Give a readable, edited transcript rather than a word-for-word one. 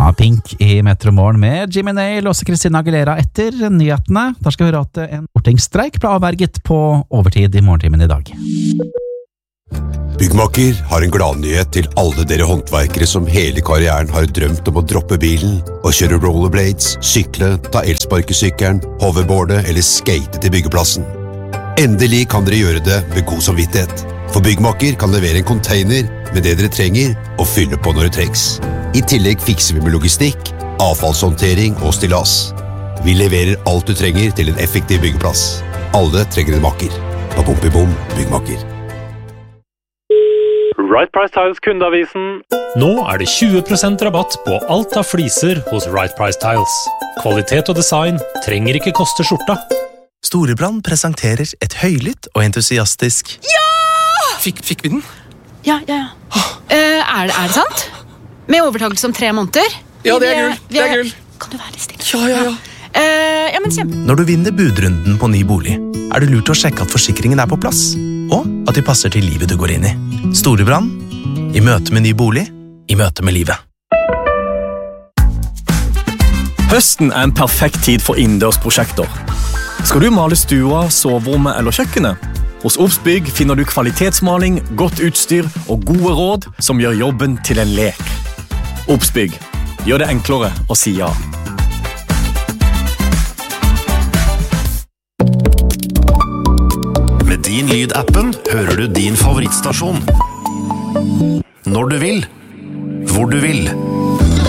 Pink i Metromorgen med Jimmy Nail og Christina Aguilera etter nyhetene. Der skal vi høre at en stortingsstreik ble avverget på overtid i morgentimen i dag. Byggmakker har en gladnyhet til alle dere håndverkere som hele karrieren har drømt om å droppe bilen og kjøre rollerblades, sykle, ta elsparkesykkelen, hoverboarde eller skate til byggeplassen. Endelig kan dere gjøre det med god samvittighet. For Byggmakker kan levere en container med det dere trenger og fylle på når det trengs. I tillegg fikser vi med logistikk, avfallshåndtering og stillas. Vi leverer alt du trenger til en effektiv byggeplass. Alle trenger en makker. Bom, Byggmakker. Right Price Tiles kundeavisen. Nå det 20% rabatt på alt av fliser hos Right Price Tiles. Kvalitet og design trenger ikke koste skjorta. Storebrand presenterer et høylytt og entusiastisk Ja! Fikk vi den? Ja. Er det sant? Med overtakelse om 3 måneder? Ja, det er gull. Kan du være litt stille? Ja. Ja, men kjempe. Når du vinner budrunden på ny bolig, det lurt å sjekke at forsikringen på plass, og at de passer til livet du går inn i. Storebrand, i møte med ny bolig, i møte med livet. Høsten en perfekt tid for innendørsprosjekter. Skal du male stua, soverommet eller kjøkkenet? Hos Obsbygg finner du kvalitetsmaling, godt utstyr og gode råd som gjør jobben til en lek. Obsbygg, gjør det enklere å si ja. Med Din Lyd-appen hører du din favorittstasjon. Når du vil, hvor du vil.